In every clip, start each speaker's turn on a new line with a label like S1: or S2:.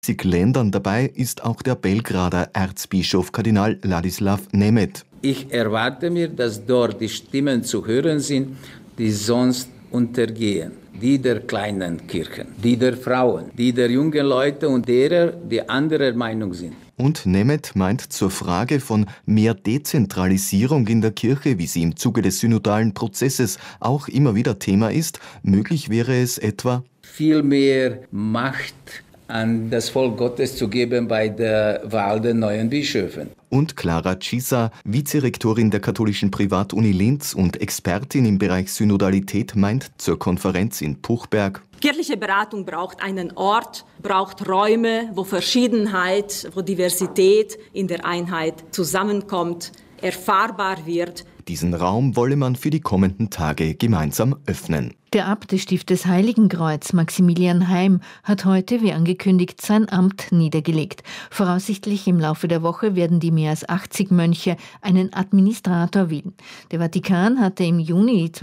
S1: Ländern dabei ist auch der Belgrader Erzbischof Kardinal Ladislav Nemeth.
S2: Ich erwarte mir, dass dort die Stimmen zu hören sind, die sonst untergehen. Die der kleinen Kirchen, die der Frauen, die der jungen Leute und derer, die anderer Meinung sind.
S1: Und Nemeth meint zur Frage von mehr Dezentralisierung in der Kirche, wie sie im Zuge des synodalen Prozesses auch immer wieder Thema ist, möglich wäre es etwa,
S2: viel mehr Macht an das Volk Gottes zu geben bei der Wahl der neuen Bischöfen.
S1: Und Clara Cisa, Vizerektorin der katholischen Privatuni Linz und Expertin im Bereich Synodalität, meint zur Konferenz in Puchberg:
S3: Kirchliche Beratung braucht einen Ort, braucht Räume, wo Verschiedenheit, wo Diversität in der Einheit zusammenkommt, erfahrbar wird.
S1: Diesen Raum wolle man für die kommenden Tage gemeinsam öffnen.
S4: Der Abt des Stiftes Heiligenkreuz, Maximilian Heim, hat heute, wie angekündigt, sein Amt niedergelegt. Voraussichtlich im Laufe der Woche werden die mehr als 80 Mönche einen Administrator wählen. Der Vatikan hatte im Juni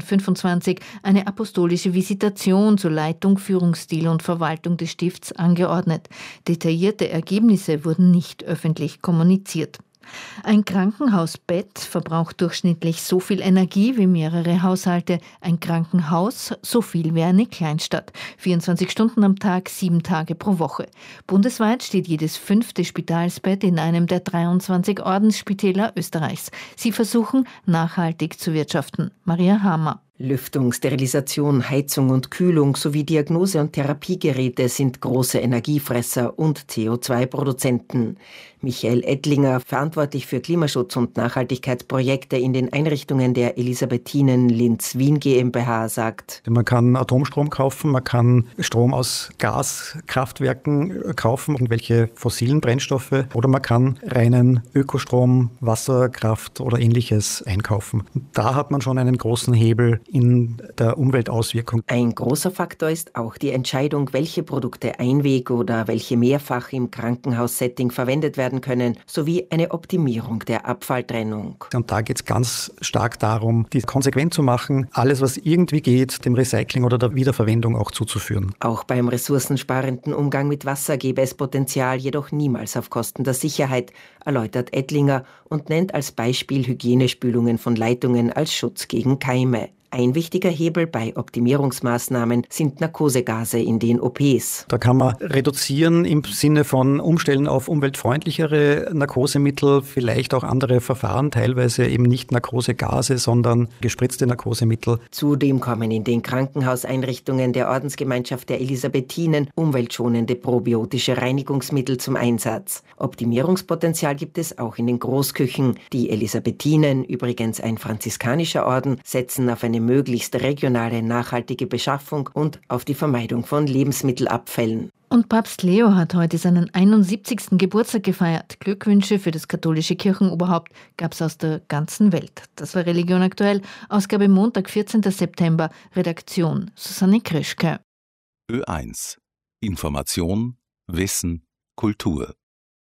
S4: 2025 eine apostolische Visitation zur Leitung, Führungsstil und Verwaltung des Stifts angeordnet. Detaillierte Ergebnisse wurden nicht öffentlich kommuniziert. Ein Krankenhausbett verbraucht durchschnittlich so viel Energie wie mehrere Haushalte. Ein Krankenhaus so viel wie eine Kleinstadt. 24 Stunden am Tag, 7 Tage pro Woche. Bundesweit steht jedes 5. Spitalsbett in einem der 23 Ordensspitäler Österreichs. Sie versuchen, nachhaltig zu wirtschaften. Maria Hamer.
S5: Lüftung, Sterilisation, Heizung und Kühlung sowie Diagnose- und Therapiegeräte sind große Energiefresser und CO2-Produzenten. Michael Ettlinger, verantwortlich für Klimaschutz und Nachhaltigkeitsprojekte in den Einrichtungen der Elisabethinen Linz-Wien GmbH, sagt:
S6: Man kann Atomstrom kaufen, man kann Strom aus Gaskraftwerken kaufen, irgendwelche fossilen Brennstoffe, oder man kann reinen Ökostrom, Wasserkraft oder Ähnliches einkaufen. Da hat man schon einen großen Hebel in der Umweltauswirkung.
S5: Ein großer Faktor ist auch die Entscheidung, welche Produkte Einweg oder welche mehrfach im Krankenhaussetting verwendet werden können, sowie eine Optimierung der Abfalltrennung.
S6: Und da geht es ganz stark darum, die konsequent zu machen, alles, was irgendwie geht, dem Recycling oder der Wiederverwendung auch zuzuführen.
S5: Auch beim ressourcensparenden Umgang mit Wasser gäbe es Potenzial, jedoch niemals auf Kosten der Sicherheit, erläutert Ettlinger und nennt als Beispiel Hygienespülungen von Leitungen als Schutz gegen Keime. Ein wichtiger Hebel bei Optimierungsmaßnahmen sind Narkosegase in den OPs.
S6: Da kann man reduzieren im Sinne von umstellen auf umweltfreundlichere Narkosemittel, vielleicht auch andere Verfahren, teilweise eben nicht Narkosegase, sondern gespritzte Narkosemittel.
S5: Zudem kommen in den Krankenhauseinrichtungen der Ordensgemeinschaft der Elisabethinen umweltschonende probiotische Reinigungsmittel zum Einsatz. Optimierungspotenzial gibt es auch in den Großküchen. Die Elisabethinen, übrigens ein franziskanischer Orden, setzen auf eine möglichst regionale, nachhaltige Beschaffung und auf die Vermeidung von Lebensmittelabfällen.
S4: Und Papst Leo hat heute seinen 71. Geburtstag gefeiert. Glückwünsche für das katholische Kirchenoberhaupt gab es aus der ganzen Welt. Das war Religion aktuell, Ausgabe Montag, 14. September, Redaktion Susanne Krischke.
S7: Ö1. Information, Wissen, Kultur.